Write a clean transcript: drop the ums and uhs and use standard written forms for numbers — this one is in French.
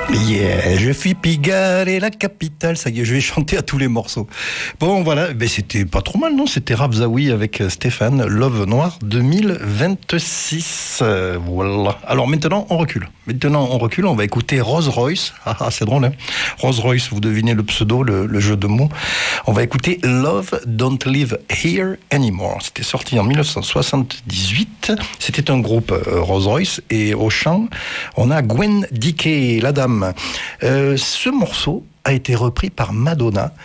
Yeah, je suis Pigalle et la capitale. Ça y est, je vais chanter à tous les morceaux. Bon, voilà, c'était pas trop mal, non? C'était Rafzaoui avec Stéphane, Love Noir 2026. Voilà. Alors maintenant, on recule. On va écouter Rose Royce. Ah, c'est drôle, hein? Rose Royce, vous devinez le pseudo, le jeu de mots. On va écouter Love Don't Live Here Anymore. C'était sorti en 1978. C'était un groupe Rose Royce. Et au chant, on a Gwen Dickey, la dame. Ce morceau a été repris par Madonna